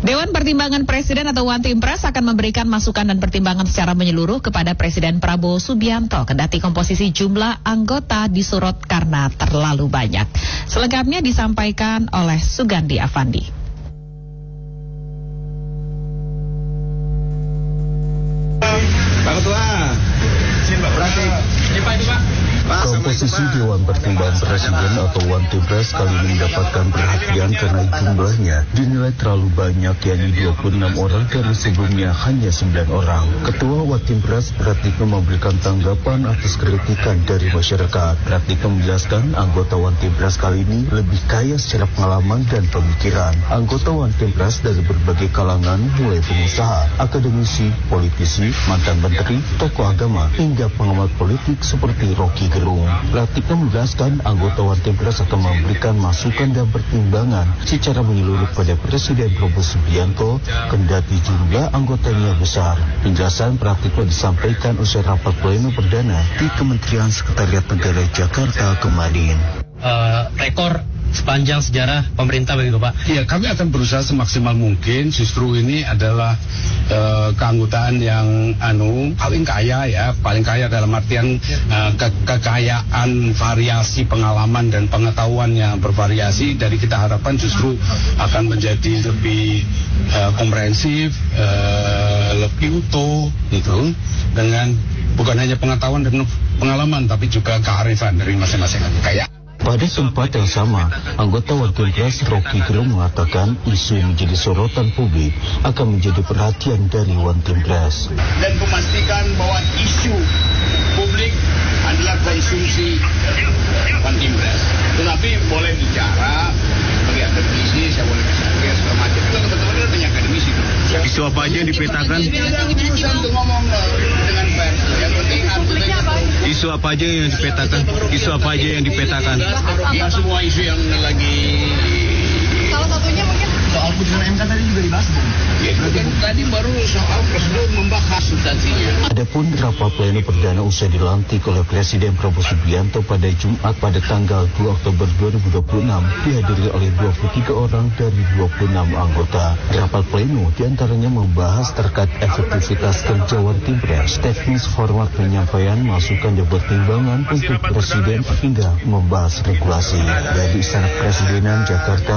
Dewan Pertimbangan Presiden atau One Team Press akan memberikan masukan dan pertimbangan secara menyeluruh kepada Presiden Prabowo Subianto kendati komposisi jumlah anggota disorot karena terlalu banyak. Selengkapnya disampaikan oleh Sugandi Avandi. Pak Ketua, berarti ini Pak itu Pak. Komposisi Dewan Pertimbangan Presiden atau One Team Press kali ini mendapatkan perhatian karena jumlahnya dinilai terlalu banyak, yakni 26 orang dari sebelumnya hanya 9 orang. Ketua One Team Press Pratikno memberikan tanggapan atas kritikan dari masyarakat. Pratikno menjelaskan anggota One Team Press kali ini lebih kaya secara pengalaman dan pemikiran. Anggota One Team Press dari berbagai kalangan, mulai pengusaha, akademisi, politisi, mantan menteri, tokoh agama, hingga pengamat politik seperti Rocky Gerung. Pratikno menjelaskan anggota One Team Press akan memberikan masukan dan pertimbangan secara menyeluruh pada Presiden Prabowo Subianto kendati jumlah anggotanya besar. Penjelasan Pratikno disampaikan usai rapat pleno perdana di Kementerian Sekretariat Negara Jakarta kemarin. Rekor sepanjang sejarah pemerintah begitu Pak? Iya, kami akan berusaha semaksimal mungkin. Justru ini adalah keanggotaan yang paling kaya ya, paling kaya dalam artian kekayaan variasi pengalaman dan pengetahuan yang bervariasi. Dari kita harapkan justru akan menjadi lebih komprehensif, lebih utuh gitu, dengan bukan hanya pengetahuan dan pengalaman tapi juga kearifan dari masing-masing kaya. Pada tempat yang sama, anggota One Team Press Rocky Gerung mengatakan isu yang menjadi sorotan publik akan menjadi perhatian dari One Team Press. Dan memastikan bahwa isu publik adalah konsumsi One Team Press. Tetapi boleh bicara bagi akademisi, saya boleh bicara segala macam. Juga teman-teman kan banyak akademisi. Isu apa aja yang dipetakan? Tidak urusan untuk ngomong dengan pers. Yang penting Isu apa aja yang dipetakan? Isu apa aja yang dipetakan? ya semua isu yang lagi. Salah satunya mungkin soal putusan MK tadi juga dibahas, Bu. Ya itu kan tadi baru soal prosedur membahas substansinya. Adapun rapat pleno perdana usai dilantik oleh Presiden Prabowo Subianto pada Jumat pada tanggal 2 Oktober 2026 dihadiri oleh 23 orang dari 26 anggota. Rapat pleno diantaranya membahas terkait efektivitas kerja One Team Press, teknis format penyampaian masukan dan pertimbangan untuk Presiden hingga membahas regulasi. Dari Istana Kepresidenan Jakarta,